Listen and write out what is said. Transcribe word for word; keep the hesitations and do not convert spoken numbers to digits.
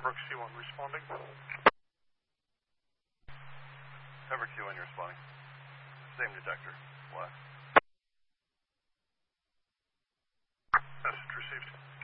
Pembroke C one responding. Pembroke C one, you're responding. Same detector. Left. Message received.